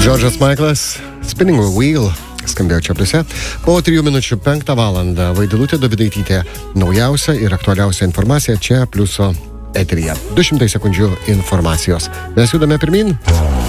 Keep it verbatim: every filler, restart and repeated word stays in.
Džordžas Maiklas, Spinning Wheel, skambėjo čia pliuse. Po trijų minučių penktą valandą Vaidilutė Dovidaitytė. Naujausia ir aktualiausia informacija čia pliuso eteryje. du šimtai sekundžių informacijos. Mes judame pirmin.